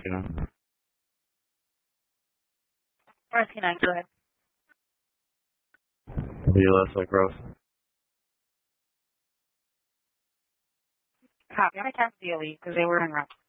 RSK9. RSK9, go ahead. WLS like Rose. Copy. I'm going to test DOE because they were en route.